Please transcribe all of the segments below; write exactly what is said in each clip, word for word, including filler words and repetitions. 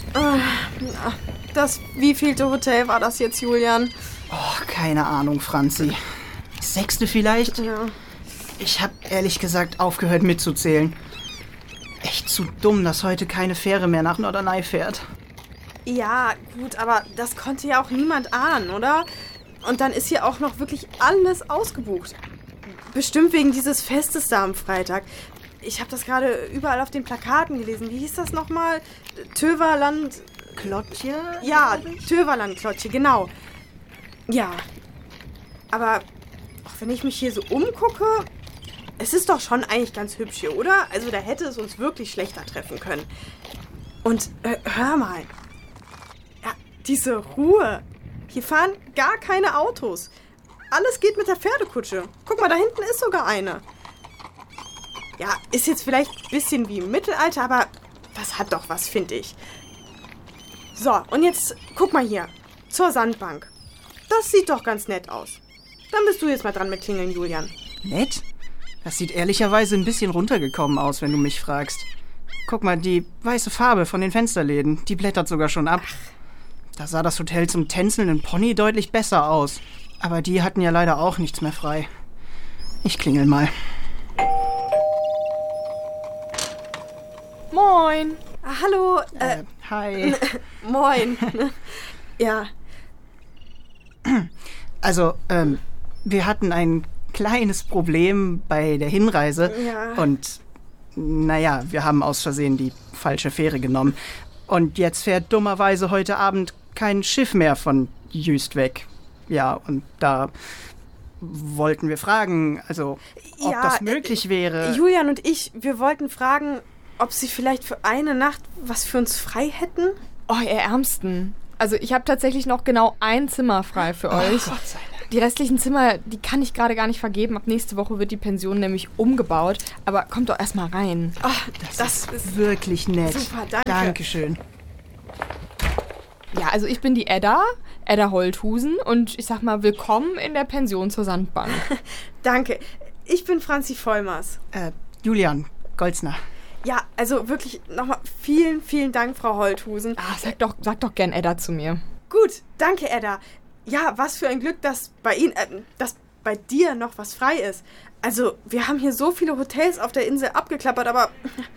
Das wievielte Hotel war das jetzt, Julian? Oh, keine Ahnung, Franzi. Das sechste vielleicht? Ja. Ich habe ehrlich gesagt aufgehört mitzuzählen. Echt zu dumm, dass heute keine Fähre mehr nach Norderney fährt. Ja, gut, aber das konnte ja auch niemand ahnen, oder? Und dann ist hier auch noch wirklich alles ausgebucht. Bestimmt wegen dieses Festes da am Freitag. Ich habe das gerade überall auf den Plakaten gelesen. Wie hieß das nochmal? Töverland... Klotje? Ja, Töverland-Klotje, genau. Ja. Aber auch wenn ich mich hier so umgucke, es ist doch schon eigentlich ganz hübsch hier, oder? Also da hätte es uns wirklich schlechter treffen können. Und äh, hör mal. Ja, diese Ruhe. Hier fahren gar keine Autos. Alles geht mit der Pferdekutsche. Guck mal, da hinten ist sogar eine. Ja, ist jetzt vielleicht ein bisschen wie im Mittelalter, aber das hat doch was, finde ich. So, und jetzt guck mal hier. Zur Sandbank. Das sieht doch ganz nett aus. Dann bist du jetzt mal dran mit Klingeln, Julian. Nett? Das sieht ehrlicherweise ein bisschen runtergekommen aus, wenn du mich fragst. Guck mal, die weiße Farbe von den Fensterläden, die blättert sogar schon ab. Da sah das Hotel zum tänzelnden Pony deutlich besser aus. Aber die hatten ja leider auch nichts mehr frei. Ich klingel mal. Moin. Ah, hallo. Äh, Äh, hi. moin. Ja. Also, ähm, wir hatten ein kleines Problem bei der Hinreise. Ja. Und, naja, wir haben aus Versehen die falsche Fähre genommen. Und jetzt fährt dummerweise heute Abend kein Schiff mehr von Jüst weg. Ja, und da wollten wir fragen, also, ob Ja, das möglich wäre. Julian und ich, wir wollten fragen, ob Sie vielleicht für eine Nacht was für uns frei hätten? Oh, ihr Ärmsten. Also ich habe tatsächlich noch genau ein Zimmer frei für euch. Gott sei Dank. Die restlichen Zimmer, die kann ich gerade gar nicht vergeben. Ab nächste Woche wird die Pension nämlich umgebaut. Aber kommt doch erstmal rein. Ach, Das, das, ist ist wirklich nett. super, danke. Dankeschön. Ja, also ich bin die Edda, Edda Holthusen. Und ich sag mal, willkommen in der Pension zur Sandbank. Danke. Ich bin Franzi Vollmers. Äh, Julian Golzner. Ja, also wirklich nochmal vielen, vielen Dank, Frau Holthusen. Ah, sag doch, sag doch gern Edda zu mir. Gut, danke, Edda. Ja, was für ein Glück, dass bei Ihnen, äh, dass bei dir noch was frei ist. Also, wir haben hier so viele Hotels auf der Insel abgeklappert, aber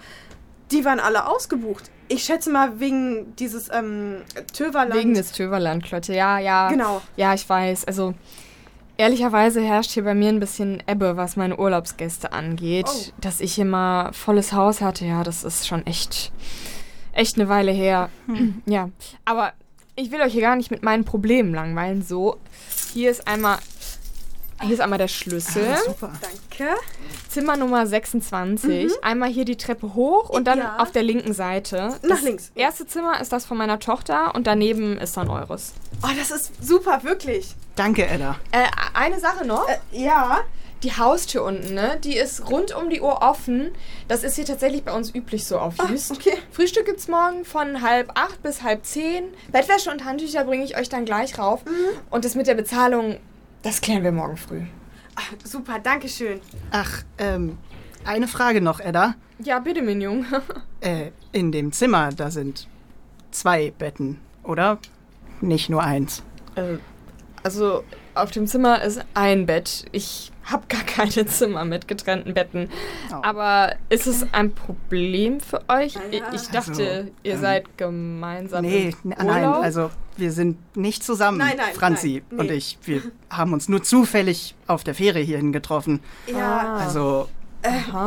die waren alle ausgebucht. Ich schätze mal wegen dieses ähm, Töverland. Wegen des Töverland-Klotje, ja, ja. Genau. Ja, ich weiß. Also, ehrlicherweise herrscht hier bei mir ein bisschen Ebbe, was meine Urlaubsgäste angeht. Oh. Dass ich hier mal volles Haus hatte, ja, das ist schon echt, echt eine Weile her. Hm. Ja, aber ich will euch hier gar nicht mit meinen Problemen langweilen. So, hier ist einmal, hier ist einmal der Schlüssel. Ah, super. Danke. Zimmer Nummer sechsundzwanzig. Mhm. Einmal hier die Treppe hoch und dann Ja. auf der linken Seite. Nach Das links. erste Zimmer ist das von meiner Tochter und daneben ist dann eures. Oh, das ist super, wirklich. Danke, Edda. Äh, eine Sache noch. Äh, ja. Die Haustür unten, ne? Die ist rund um die Uhr offen. Das ist hier tatsächlich bei uns üblich so auf Jüst. Ah, okay. Frühstück gibt's morgen von halb acht bis halb zehn. Bettwäsche und Handtücher bringe ich euch dann gleich rauf. Mhm. Und das mit der Bezahlung, das klären wir morgen früh. Ach, super, danke schön. Ach, ähm, eine Frage noch, Edda. Ja, bitte, mein Junge. Äh, in dem Zimmer, da sind zwei Betten, oder? Nicht nur eins. äh, also, auf dem Zimmer ist ein Bett. Ich habe gar keine Zimmer mit getrennten Betten. Oh. Aber ist es ein Problem für euch? Ja. Ich dachte, Also, ihr ähm, seid gemeinsam Nee, im n- Urlaub. nein, also wir sind nicht zusammen, Nein, nein, Franzi nein, und nee. ich. Wir haben uns nur zufällig auf der Fähre hierhin getroffen. Ja, Ah. Also, Aha.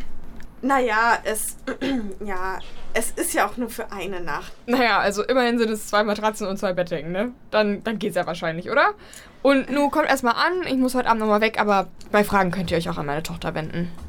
naja, es, ja, es ist ja auch nur für eine Nacht. Naja, also immerhin sind es zwei Matratzen und zwei Bettdecken, ne? Dann, dann geht's ja wahrscheinlich, oder? Und nun kommt erstmal an, ich muss heute Abend nochmal weg, aber bei Fragen könnt ihr euch auch an meine Tochter wenden.